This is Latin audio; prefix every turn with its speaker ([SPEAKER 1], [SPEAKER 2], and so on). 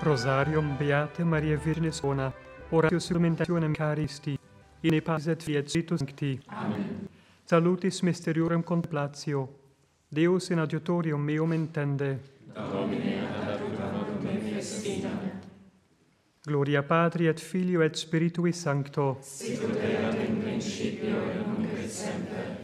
[SPEAKER 1] Rosarium Beate Maria Virginis Bona, oratio supplementationem Charisti, in e paz et fiat Spiritus Sancti.
[SPEAKER 2] Amen.
[SPEAKER 1] Salutis mysteriorem contemplatio, Deus in adiutorium meum intende.
[SPEAKER 2] Domine ad adiuta noctem festina.
[SPEAKER 1] Gloria Patri et Filio et Spiritui Sancto.
[SPEAKER 2] Sicut erat in principio et nunc et semper